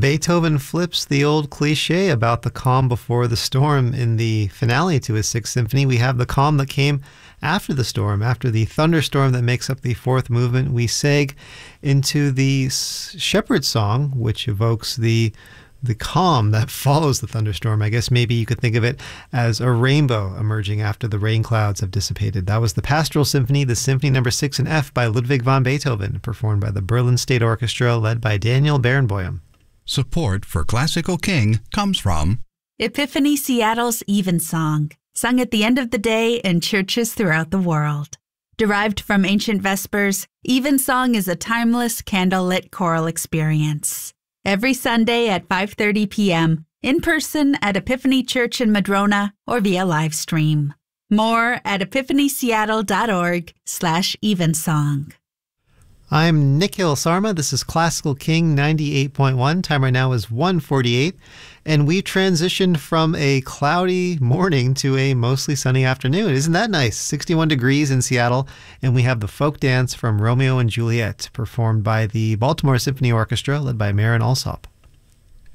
Beethoven flips the old cliche about the calm before the storm in the finale to his Sixth Symphony. We have the calm that came after the storm, after the thunderstorm that makes up the fourth movement. We seg into the shepherd song, which evokes the calm that follows the thunderstorm. I guess maybe you could think of it as a rainbow emerging after the rain clouds have dissipated. That was the Pastoral Symphony, the Symphony No. 6 in F by Ludwig van Beethoven, performed by the Berlin State Orchestra, led by Daniel Barenboim. Support for Classical King comes from Epiphany Seattle's Evensong, sung at the end of the day in churches throughout the world. Derived from ancient Vespers, Evensong is a timeless candlelit choral experience. Every Sunday at 5:30 p.m., in person at Epiphany Church in Madrona or via live stream. More at epiphanyseattle.org/Evensong. I'm Nikhil Sarma. This is Classical King 98.1. Time right now is 1:48. And we transitioned from a cloudy morning to a mostly sunny afternoon. Isn't that nice? 61 degrees in Seattle. And we have the folk dance from Romeo and Juliet, performed by the Baltimore Symphony Orchestra, led by Marin Alsop.